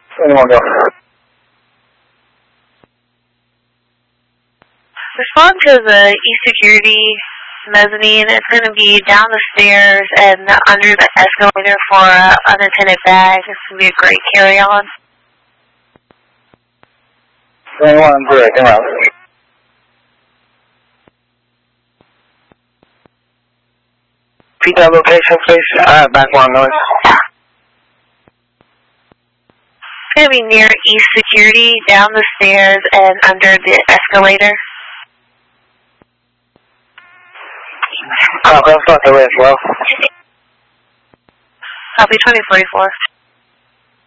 21 go. Respond to the E-Security mezzanine. It's going to be down the stairs and under the escalator for an unattended bag. This will be a great carry-on. 21 direct, come out. Repeat that location, please. Background noise. It's going to be near E-Security, down the stairs and under the escalator. That's not the way as well. Copy 2044.